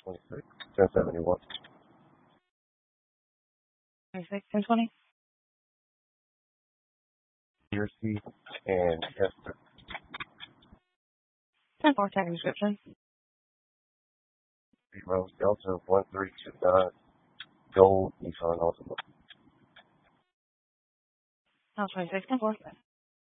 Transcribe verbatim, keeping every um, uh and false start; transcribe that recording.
twenty-six, ten seventy-one. twenty-six, ten twenty. Jersey and Hester. ten four, tag description. Rose Delta one three two nine. Gold Nissan Altima. twenty-six, ten four.